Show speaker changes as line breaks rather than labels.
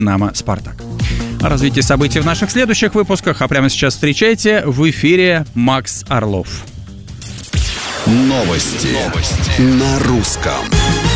«Динамо Спартак». О развитии событий в наших следующих выпусках, а прямо сейчас встречайте в эфире Макс Орлов.
Новости на русском.